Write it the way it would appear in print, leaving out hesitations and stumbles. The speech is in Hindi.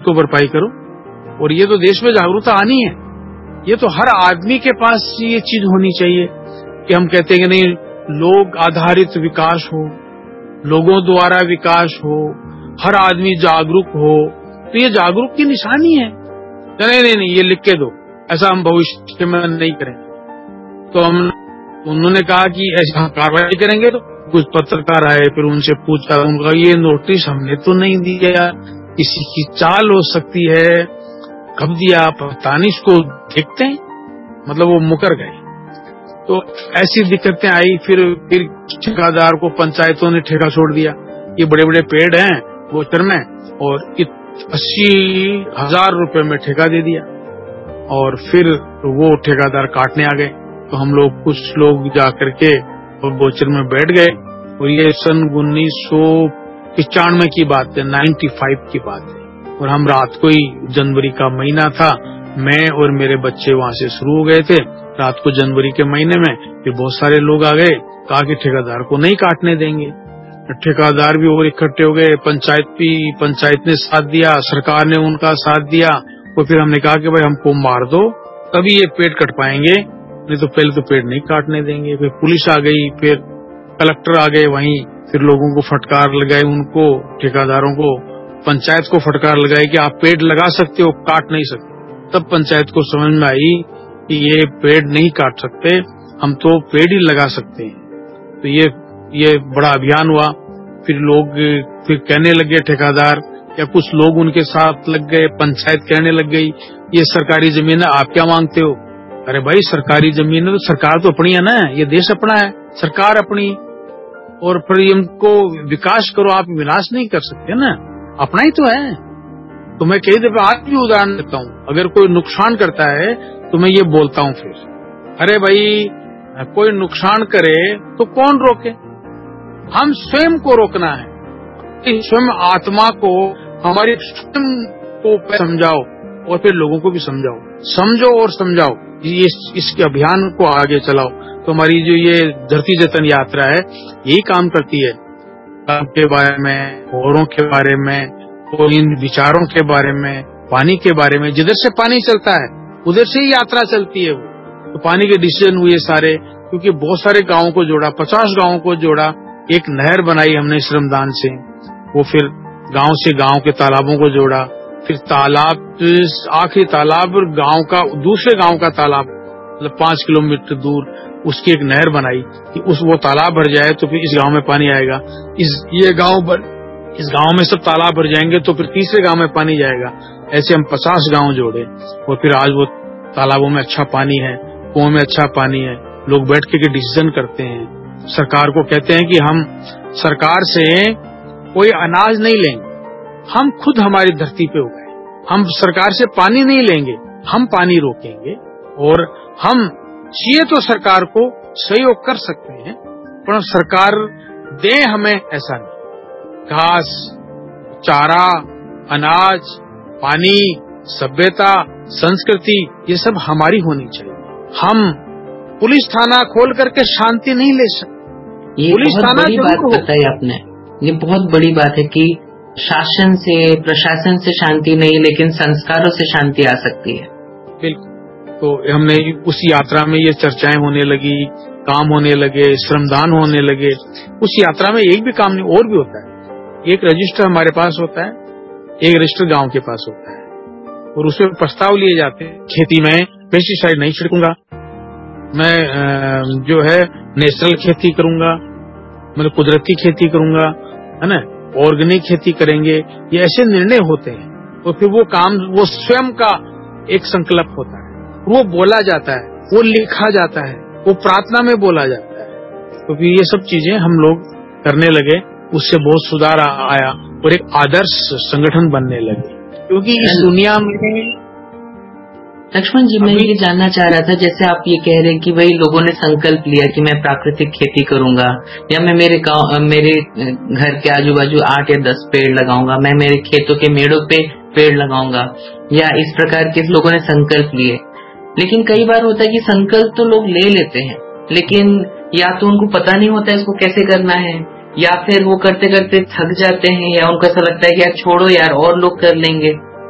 इसको भरपाई करो। और ये तो देश में जागरूकता आनी है, ये तो हर आदमी के पास ये चीज होनी चाहिए कि हम कहते हैं कि नहीं, लोग आधारित विकास हो, लोगों द्वारा विकास हो, हर आदमी जागरूक हो, तो ये जागरूक की निशानी है। नहीं नहीं नहीं, ये लिख के दो, ऐसा हम भविष्य में नहीं करेंगे। तो उन्होंने कहा कि ऐसा कार्रवाई करेंगे। तो कुछ पत्रकार आए, फिर उनसे पूछा, उनका ये नोटिस हमने तो नहीं दिया, किसी की चाल हो सकती है, कब दिया पता नहीं, इसको देखते हैं। मतलब वो मुकर गए। तो ऐसी दिक्कतें आई। फिर ठेकेदार को पंचायतों ने ठेका छोड़ दिया। ये बड़े बड़े पेड़ हैं गोचर में, और 80,000 रुपए में ठेका दे दिया। और फिर वो ठेकेदार काटने आ गए। तो हम लोग कुछ लोग जाकर के गोचर में बैठ गए। और ये सन 1995 की बात है, 95 की बात है। और हम रात को ही, जनवरी का महीना था, मैं और मेरे बच्चे वहां से शुरू हो गए थे रात को जनवरी के महीने में। फिर बहुत सारे लोग आ गए, कहा कि ठेकेदार को नहीं काटने देंगे। ठेकेदार भी और इकट्ठे हो गए, पंचायत ने साथ दिया, सरकार ने उनका साथ दिया। और फिर हमने कहा कि भाई हमको मार दो, तभी ये पेड़ कट पाएंगे, नहीं तो पहले तो पेड़ नहीं काटने देंगे। फिर पुलिस आ गई, फिर कलेक्टर आ गए वहीं, फिर लोगों को फटकार लगाई, उनको ठेकेदारों को, पंचायत को फटकार लगाई कि आप पेड़ लगा सकते हो, काट नहीं सकते। तब पंचायत को समझ में आई कि ये पेड़ नहीं काट सकते, हम तो पेड़ ही लगा सकते हैं। तो ये बड़ा अभियान हुआ। फिर कहने लगे ठेकेदार, या कुछ लोग उनके साथ लग गए, पंचायत कहने लग गई ये सरकारी जमीन है, आप क्या मांगते हो। अरे भाई, सरकारी जमीन है तो सरकार तो अपनी है ना, ये देश अपना है, सरकार अपनी। और फिर इनको विकास करो, आप विनाश नहीं कर सकते ना, अपना ही तो है। तो मैं कई दफे आज भी उदाहरण देता हूँ, अगर कोई नुकसान करता है तो मैं ये बोलता हूँ फिर, अरे भाई कोई नुकसान करे तो कौन रोके, हम स्वयं को रोकना है। स्वयं आत्मा को, हमारी स्वयं को समझाओ और फिर लोगों को भी समझाओ, समझो और समझाओ, इसके अभियान को आगे चलाओ। तो हमारी जो ये धरती जतन यात्रा है, यही काम करती है, के बारे में, औरों के बारे में, और इन विचारों के बारे में, पानी के बारे में। जिधर से पानी चलता है उधर से ही यात्रा चलती है। वो तो पानी के डिसीजन हुए सारे, क्योंकि बहुत सारे गांवों को जोड़ा, 50 गांवों को जोड़ा, एक नहर बनाई हमने श्रमदान से। वो फिर गांव से गांव के तालाबों को जोड़ा, फिर तालाब, आखिरी तालाब गांव का, दूसरे गांव का तालाब, मतलब 5 किलोमीटर दूर, उसकी एक नहर बनाई कि वो तालाब भर जाए तो फिर इस गांव में पानी आएगा। इस गांव में सब तालाब भर जाएंगे तो फिर तीसरे गांव में पानी जाएगा। ऐसे हम 50 गांव जोड़े, और फिर आज वो तालाबों में अच्छा पानी है, कुओं में अच्छा पानी है। लोग बैठ के डिसीजन करते हैं, सरकार को कहते हैं कि हम सरकार से कोई अनाज नहीं लेंगे, हम खुद हमारी धरती पे उगाए, हम सरकार से पानी नहीं लेंगे, हम पानी रोकेंगे। और हम चाहिए तो सरकार को सहयोग कर सकते हैं, पर सरकार दे हमें ऐसा नहीं। घास, चारा, अनाज, पानी, सभ्यता, संस्कृति, ये सब हमारी होनी चाहिए। हम पुलिस थाना खोल करके शांति नहीं ले सकते। ये बहुत बड़ी बात बताई आपने, ये बहुत बड़ी बात है कि शासन से, प्रशासन से शांति नहीं, लेकिन संस्कारों से शांति आ सकती है। बिल्कुल। तो हमने उस यात्रा में ये चर्चाएं होने लगी, काम होने लगे, श्रमदान होने लगे। उस यात्रा में एक भी काम नहीं, और भी होता है। एक रजिस्टर हमारे पास होता है, एक रजिस्टर गांव के पास होता है, और उसमें प्रस्ताव लिए जाते हैं, खेती में पेस्टिसाइड नहीं छिड़कूंगा, मैं जो है नेचुरल खेती करूंगा, मतलब कुदरती खेती करूंगा, है ना, ऑर्गेनिक खेती करेंगे। ये ऐसे निर्णय होते हैं। और फिर वो काम, वो स्वयं का एक संकल्प होता है, वो बोला जाता है, वो लिखा जाता है, वो प्रार्थना में बोला जाता है। तो फिर ये सब चीजें हम लोग करने लगे, उससे बहुत सुधार आया और एक आदर्श संगठन बनने लगे। क्योंकि इस दुनिया में लक्ष्मण जी, मैं ये जानना चाह रहा था, जैसे आप ये कह रहे हैं कि भाई लोगों ने संकल्प लिया कि मैं प्राकृतिक खेती करूंगा, या मैं मेरे घर के आजू बाजू 8 या 10 पेड़ लगाऊंगा, मैं मेरे खेतों के मेड़ों पे पेड़ लगाऊंगा, या इस प्रकार के लोगों ने संकल्प लिए। लेकिन कई बार होता है कि संकल्प तो लोग ले लेते हैं, लेकिन या तो उनको पता नहीं होता इसको कैसे करना है, या फिर वो करते करते थक जाते हैं, या उनको ऐसा लगता है कि यार छोड़ो यार, और लोग कर लेंगे।